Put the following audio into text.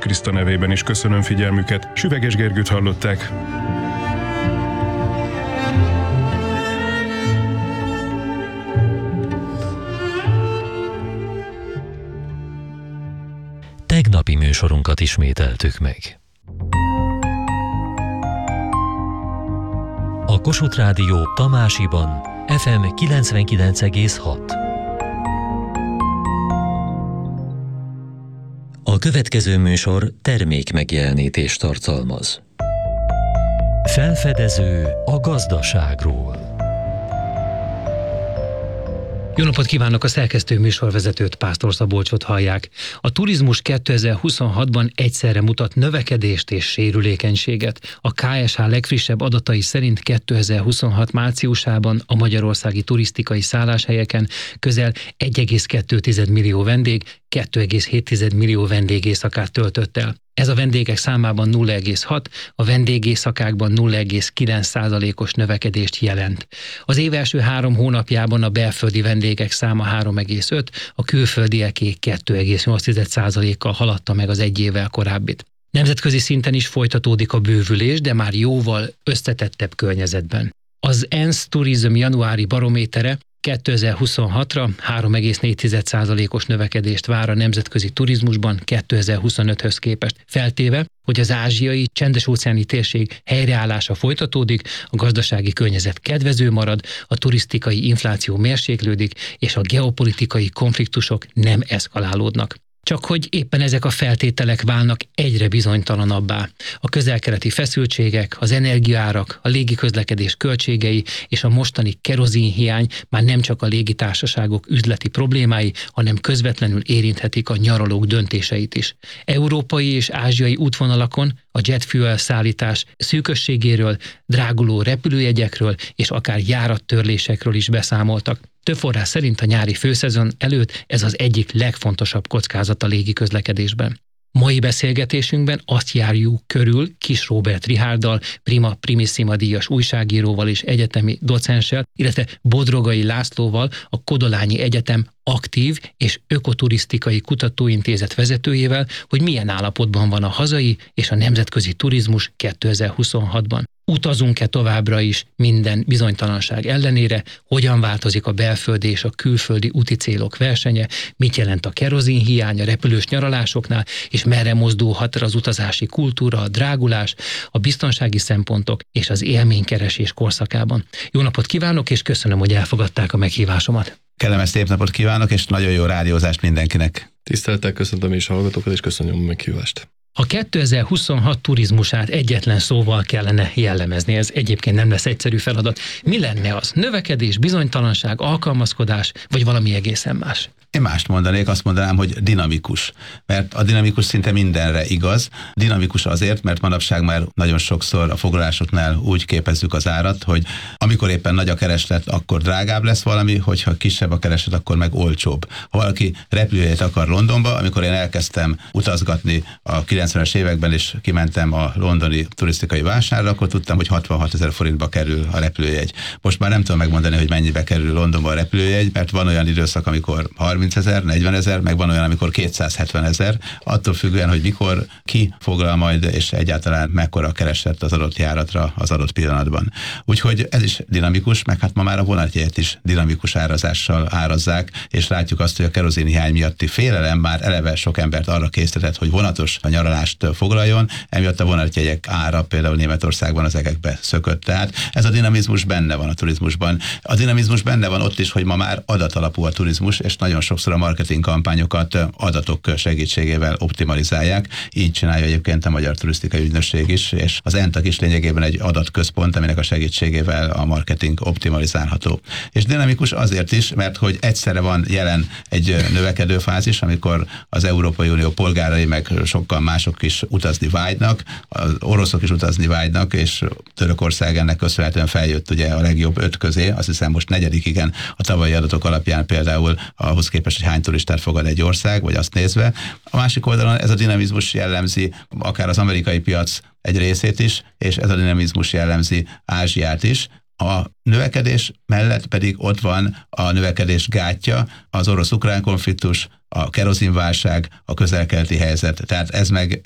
Kriszta nevében is köszönöm figyelmüket. Süveges Gergőt hallották. Tegnapi műsorunkat ismételtük meg. A Kossuth Rádió Tamásiban FM 99,6. A következő műsor termékmegjelenítést tartalmaz. Felfedező a gazdaságról. Jó napot kívánok, a szerkesztő műsorvezetőt, Pásztor Szabolcsot hallják. A turizmus 2026-ban egyszerre mutat növekedést és sérülékenységet. A KSH legfrissebb adatai szerint 2026 márciusában a magyarországi turisztikai szálláshelyeken közel 1,2 millió vendég 2,7 millió vendégészakát töltött el. Ez a vendégek számában 0,6, a vendégészakákban 0,9%-os növekedést jelent. Az év első 3 hónapjában a belföldi vendégek száma 3,5, a külföldieké 2,8%-kal haladta meg az egy évvel korábbit. Nemzetközi szinten is folytatódik a bővülés, de már jóval összetettebb környezetben. Az ENSZ Tourism januári barométere 2026-ra 3,4%-os növekedést vár a nemzetközi turizmusban 2025-höz képest, feltéve, hogy az ázsiai, csendes-óceáni térség helyreállása folytatódik, a gazdasági környezet kedvező marad, a turisztikai infláció mérséklődik, és a geopolitikai konfliktusok nem eszkalálódnak. Csak hogy éppen ezek a feltételek válnak egyre bizonytalanabbá. A közel-keleti feszültségek, az energiaárak, a légiközlekedés költségei és a mostani kerozinhiány már nem csak a légitársaságok üzleti problémái, hanem közvetlenül érinthetik a nyaralók döntéseit is. Európai és ázsiai útvonalakon a jet fuel szállítás szűkösségéről, dráguló repülőjegyekről és akár járattörlésekről is beszámoltak. Több forrás szerint a nyári főszezon előtt ez az egyik legfontosabb kockázat a légiközlekedésben. Mai beszélgetésünkben azt járjuk körül Kiss Róbert Richárddal, Prima Primissima díjas újságíróval és egyetemi docenssel, illetve Bodrogai Lászlóval, a Kodolányi Egyetem aktív és ökoturisztikai kutatóintézet vezetőjével, hogy milyen állapotban van a hazai és a nemzetközi turizmus 2026-ban. Utazunk-e továbbra is minden bizonytalanság ellenére, hogyan változik a belföldi és a külföldi úti célok versenye, mit jelent a kerozinhiány a repülős nyaralásoknál, és merre mozdulhat az utazási kultúra, a drágulás, a biztonsági szempontok és az élménykeresés korszakában. Jó napot kívánok, és köszönöm, hogy elfogadták a meghívásomat. Kellemes szép napot kívánok, és nagyon jó rádiózást mindenkinek. Tisztelettel köszöntöm is a hallgatókat, és köszönöm a meghívást. A 2026 turizmusát egyetlen szóval kellene jellemezni, ez egyébként nem lesz egyszerű feladat. Mi lenne az? Növekedés, bizonytalanság, alkalmazkodás, vagy valami egészen más? Én mást mondanék, azt mondanám, hogy dinamikus. Mert a dinamikus szinte mindenre igaz. Dinamikus azért, mert manapság már nagyon sokszor a foglalásoknál úgy képezzük az árat, hogy amikor éppen nagy a kereslet, akkor drágább lesz valami, hogyha kisebb a kereslet, akkor meg olcsóbb. Ha valaki repülőjegyet akar Londonba, amikor én elkezdtem utazgatni a 90-es években, és kimentem a londoni turisztikai vásárra, akkor tudtam, hogy 66 000 forintba kerül a repülőjegy. Most már nem tudom megmondani, hogy mennyibe kerül Londonba a repülőjegy, mert van olyan időszak, amikor 30 000, 40 000, meg van olyan, amikor 270 000, attól függően, hogy mikor ki foglal majd, és egyáltalán mekkora a kereslet az adott járatra az adott pillanatban. Úgyhogy ez is dinamikus, meg hát ma már a vonatjegyet is dinamikus árazással árazzák, és látjuk azt, hogy a kerozinhiány miatti félelem már eleve sok embert arra késztetett, hogy vonatos a nyaralást foglaljon, emiatt a vonatjegyek ára például Németországban az egekbe szökött. Tehát ez a dinamizmus benne van a turizmusban. A dinamizmus benne van ott is, hogy ma már adatalapú a turizmus, és nagyon sokszor a marketing kampányokat adatok segítségével optimalizálják. Így csinálja egyébként a Magyar Turisztikai Ügynökség is, és az ENTAK is lényegében egy adatközpont, aminek a segítségével a marketing optimalizálható. És dinamikus azért is, mert hogy egyszerre van jelen egy növekedő fázis, amikor az Európai Unió polgárai meg sokkal mások is utazni vágynak, az oroszok is utazni vágynak, és Törökország ennek köszönhetően feljött ugye a legjobb 5 közé, azt hiszem most 4. igen, a tavalyi adatok alapján például ahhoz képest, hogy hány turistát fogad egy ország, vagy azt nézve. A másik oldalon ez a dinamizmus jellemzi akár az amerikai piac egy részét is, és ez a dinamizmus jellemzi Ázsiát is. A növekedés mellett pedig ott van a növekedés gátja, az orosz-ukrán konfliktus, a kerozinválság, a közel-keleti helyzet. Tehát ez meg